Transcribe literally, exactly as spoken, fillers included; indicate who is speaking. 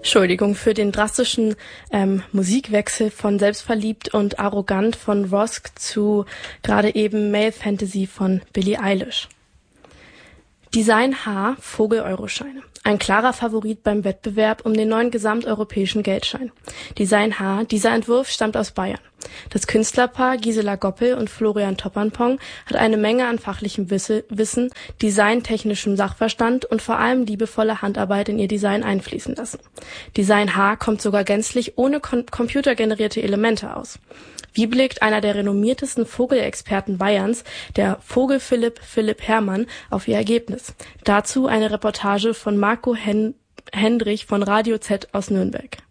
Speaker 1: Entschuldigung für den drastischen ähm, Musikwechsel von Selbstverliebt und Arrogant von Rosk zu gerade eben Male Fantasy von Billie Eilish. Design H, Vogel-Euroscheine. Ein klarer Favorit beim Wettbewerb um den neuen gesamteuropäischen Geldschein. Design H, dieser Entwurf stammt aus Bayern. Das Künstlerpaar Gisela Goppel und Florian Toppanpong hat eine Menge an fachlichem Wissen, designtechnischem Sachverstand und vor allem liebevolle Handarbeit in ihr Design einfließen lassen. Design H kommt sogar gänzlich ohne kom- computergenerierte Elemente aus. Wie blickt einer der renommiertesten Vogelexperten Bayerns, der Vogel-Philipp Philipp Herrmann, auf ihr Ergebnis? Dazu eine Reportage von Marco Hen- Hendrich von Radio Z aus Nürnberg.